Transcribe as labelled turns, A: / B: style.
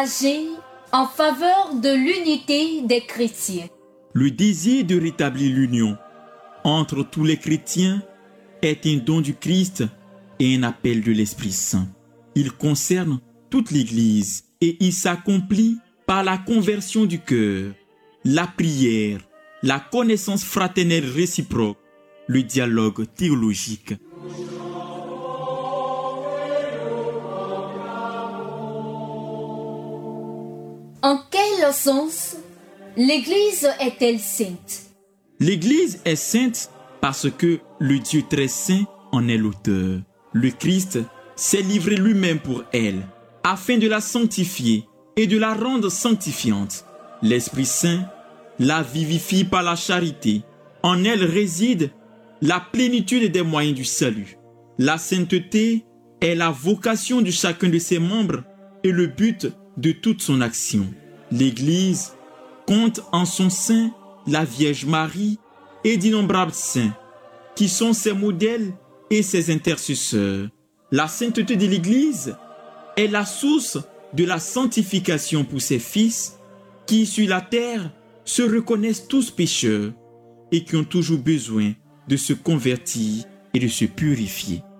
A: Agir en faveur de l'unité des chrétiens.
B: Le désir de rétablir l'union entre tous les chrétiens est un don du Christ et un appel de l'Esprit Saint. Il concerne toute l'Église et il s'accomplit par la conversion du cœur, la prière, la connaissance fraternelle réciproque, le dialogue théologique.
A: En quel sens l'Église est-elle sainte?
B: L'Église est sainte parce que le Dieu très saint en est l'auteur. Le Christ s'est livré lui-même pour elle, afin de la sanctifier et de la rendre sanctifiante. L'Esprit Saint la vivifie par la charité. En elle réside la plénitude des moyens du salut. La sainteté est la vocation de chacun de ses membres et le but de toute son action. L'Église compte en son sein la Vierge Marie et d'innombrables saints, qui sont ses modèles et ses intercesseurs. La sainteté de l'Église est la source de la sanctification pour ses fils, qui sur la terre se reconnaissent tous pécheurs et qui ont toujours besoin de se convertir et de se purifier.